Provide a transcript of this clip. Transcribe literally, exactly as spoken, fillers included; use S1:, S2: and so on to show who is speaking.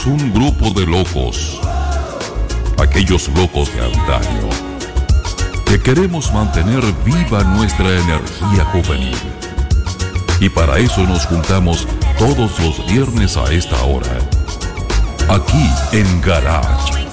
S1: Un grupo de locos, aquellos locos de antaño, que queremos mantener viva nuestra energía juvenil. Y para eso nos juntamos todos los viernes a esta hora, aquí en Garage.